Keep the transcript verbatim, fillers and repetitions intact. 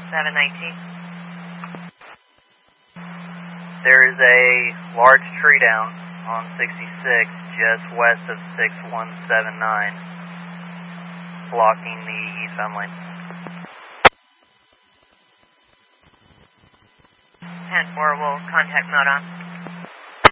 seven nineteen. There is a large tree down on sixty-six just west of six one seven nine, blocking the eastbound lane. ten four will contact mode on.